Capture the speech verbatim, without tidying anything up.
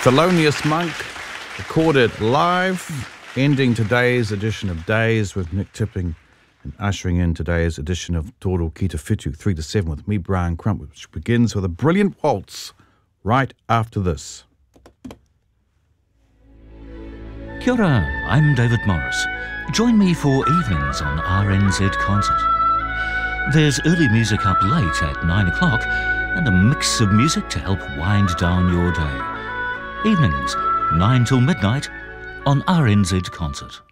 Thelonious Monk recorded live, ending today's edition of Days with Nick Tipping and ushering in today's edition of Toro Kita Fitu, three to seven with me, Brian Crump, which begins with a brilliant waltz right after this. Kia ora, I'm David Morris. Join me for evenings on R N Z Concert. There's early music up late at nine o'clock and a mix of music to help wind down your day. Evenings, nine till midnight on R N Z Concert.